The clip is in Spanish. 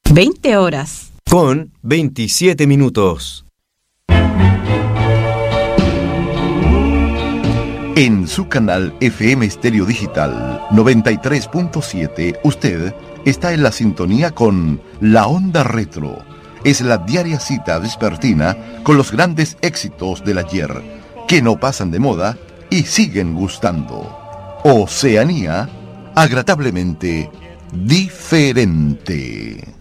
20 horas. Con 27 minutos. En su canal FM Estéreo Digital 93.7, usted está en la sintonía con La Onda Retro. Es la diaria cita vespertina con los grandes éxitos del ayer, que no pasan de moda y siguen gustando. Oceanía, agradablemente diferente.